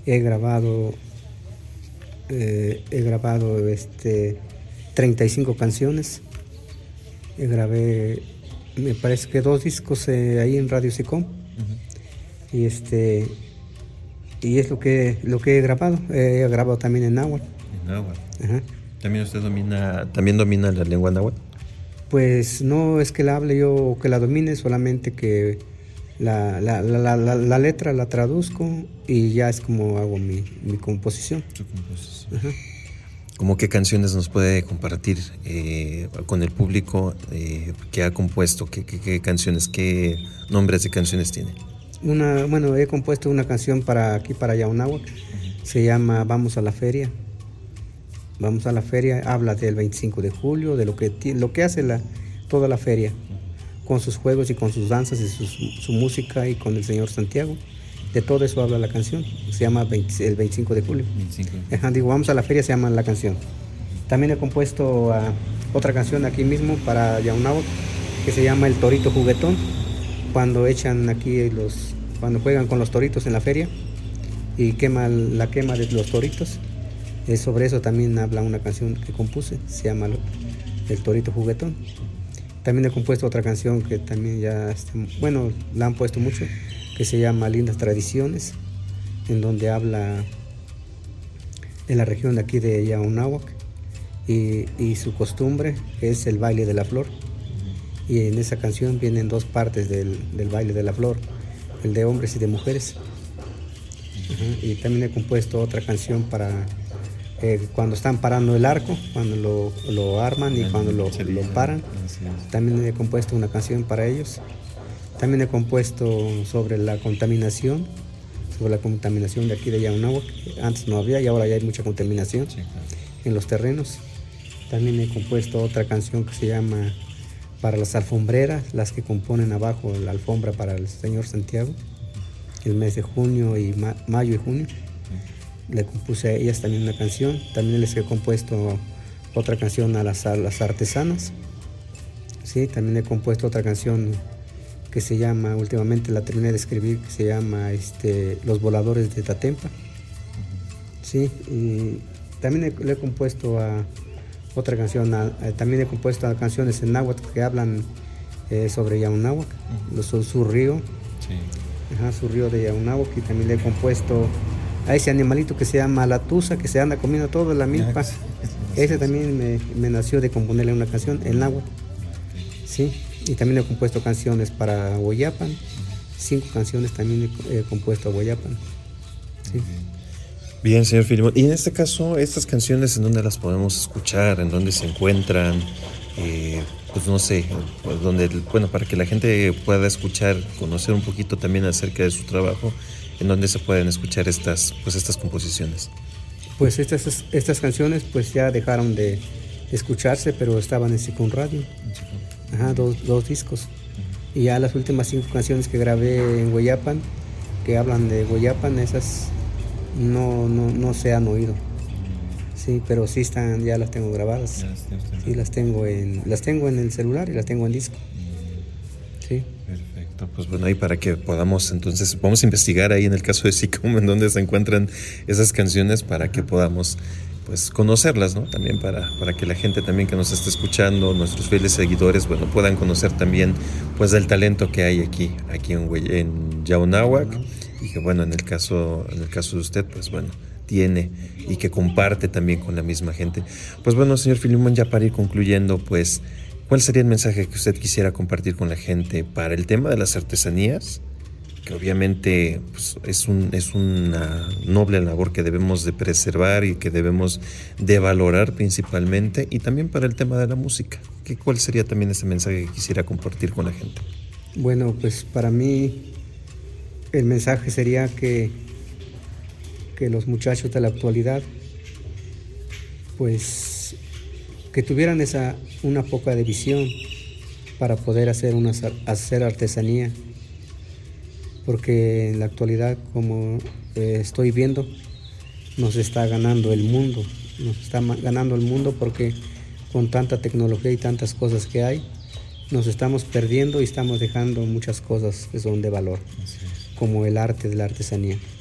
he grabado, he grabado 35 canciones. Grabé, me parece que 2 discos ahí en Radio Sicom. Uh-huh. Y es lo que he grabado. He grabado también en náhuatl. En náhuatl. Ajá. ¿También usted domina la lengua náhuatl? Pues no es que la hable yo o que la domine, solamente que la letra la traduzco y ya es como hago mi composición. Su composición. Ajá. ¿Cómo qué canciones nos puede compartir con el público que ha compuesto? ¿Qué canciones, qué nombres de canciones tiene? He compuesto una canción para Yahunáhuac. Uh-huh. Se llama Vamos a la Feria. Vamos a la Feria, habla del 25 de julio, de lo que hace toda la feria, con sus juegos y con sus danzas y su música y con el Señor Santiago. De todo eso habla la canción. Se llama el 25 de julio. 25. Vamos a la Feria se llama la canción. También he compuesto otra canción aquí mismo para Yahunáhuac que se llama El Torito Juguetón. Cuando echan aquí cuando juegan con los toritos en la feria y la quema de los toritos. Sobre eso también habla una canción que compuse, se llama El Torito Juguetón. También he compuesto otra canción que también la han puesto mucho, que se llama Lindas Tradiciones, en donde habla de la región de aquí de Yahunáhuac y su costumbre, que es el baile de la flor. Y en esa canción vienen 2 partes del baile de la flor, el de hombres y de mujeres. Uh-huh. Y también he compuesto otra canción para cuando están parando el arco, cuando lo arman y cuando lo paran. También he compuesto una canción para ellos. También he compuesto sobre la contaminación de aquí de Yahunáhuac. Antes no había y ahora ya hay mucha contaminación en los terrenos. También he compuesto otra canción que se llama Para las alfombreras, las que componen abajo la alfombra para el Señor Santiago, el mes de junio y mayo y junio. Le compuse a ellas también una canción. También les he compuesto otra canción a las artesanas. Sí, también he compuesto otra canción que se llama, últimamente la terminé de escribir, que se llama Los Voladores de Tatempa. Sí, y también le he compuesto otra canción, también he compuesto canciones en náhuatl que hablan sobre Yahunáhuac, su río. Sí. Ajá, su río de Yahunáhuac. Y también le he compuesto a ese animalito que se llama la tusa, que se anda comiendo toda la milpa. Ese también me nació de componerle una canción en náhuatl. Sí, y también he compuesto canciones para Hueyapan. 5 canciones también he compuesto a Hueyapan. Sí. Bien, señor Filimón. Y en este caso, estas canciones, ¿en dónde las podemos escuchar? ¿En dónde se encuentran? Pues no sé, para que la gente pueda escuchar, conocer un poquito también acerca de su trabajo, ¿en dónde se pueden escuchar estas composiciones? Pues estas canciones pues ya dejaron de escucharse, pero estaban en Sicom Radio. Ajá, 2 discos. Y ya las últimas 5 canciones que grabé en Hueyapan, que hablan de Hueyapan, esas no se han oído. Sí, pero sí están, ya las tengo grabadas. Sí, las tengo en el celular y las tengo en disco. Sí. Perfecto, pues bueno, ahí para que podamos entonces, vamos a investigar ahí en el caso de Sicom en dónde se encuentran esas canciones para que podamos pues conocerlas, ¿no? También para que la gente también que nos está escuchando, nuestros fieles seguidores, bueno, puedan conocer también pues el talento que hay aquí en Yahunáhuac, y que bueno, en el caso de usted, pues bueno, tiene y que comparte también con la misma gente. Pues bueno, señor Filimón, ya para ir concluyendo, pues, ¿cuál sería el mensaje que usted quisiera compartir con la gente para el tema de las artesanías? Que obviamente pues, es una noble labor que debemos de preservar y que debemos de valorar principalmente, y también para el tema de la música. ¿Cuál sería también ese mensaje que quisiera compartir con la gente? Bueno, pues para mí el mensaje sería que los muchachos de la actualidad pues que tuvieran una poca de visión para poder hacer artesanía, porque en la actualidad, como estoy viendo, nos está ganando el mundo porque con tanta tecnología y tantas cosas que hay, nos estamos perdiendo y estamos dejando muchas cosas que son de valor, como el arte de la artesanía.